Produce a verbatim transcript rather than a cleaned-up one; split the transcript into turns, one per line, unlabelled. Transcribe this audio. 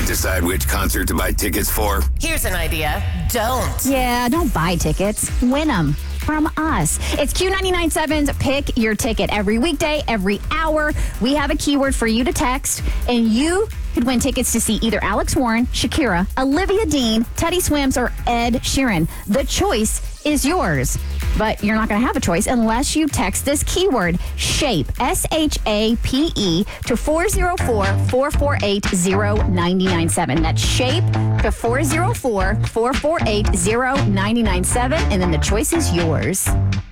decide which concert to buy tickets for?
Here's an idea. Don't.
Yeah, don't buy tickets. Win them. From us. It's Q ninety-nine point seven's Pick Your Ticket. Every weekday, every hour, we have a keyword for you to text, and you could win tickets to see either Alex Warren, Shakira, Olivia Dean, Teddy Swims, or Ed Sheeran. The choice is yours. But you're not going to have a choice unless you text this keyword, SHAPE, S H A P E, to four oh four, four four eight, oh nine nine seven. That's SHAPE to four oh four, four four eight, oh nine nine seven, and then the choice is yours.